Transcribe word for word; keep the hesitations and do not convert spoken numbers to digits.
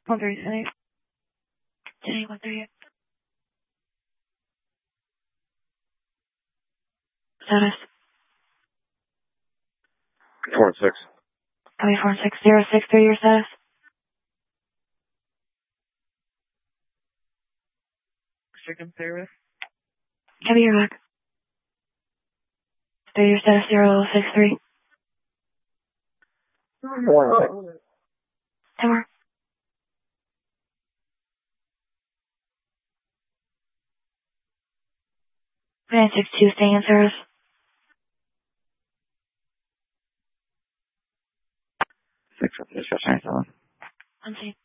one thirty, ten eight, one thirty-eight. Status. Four and six. Copy four and six, zero six three, your status. Chicken service. Copy your back. Three, your status, zero six three. Four and six. Ten more. nine six two, staying in service. Six, dispatch nine seven. Unseen.